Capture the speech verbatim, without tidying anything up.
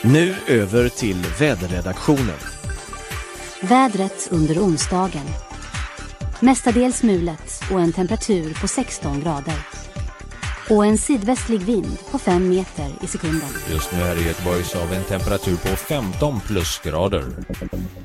Nu över till väderredaktionen. Vädret under onsdagen. Mestadels mulet och en temperatur på sexton grader. Och en sydvästlig vind på fem meter i sekunden. Just nu här i Göteborg så har vi en temperatur på femton plusgrader.